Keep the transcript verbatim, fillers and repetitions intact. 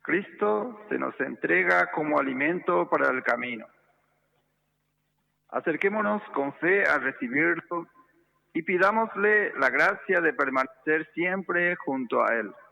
Cristo se nos entrega como alimento para el camino. Acerquémonos con fe a recibirlo y pidámosle la gracia de permanecer siempre junto a Él.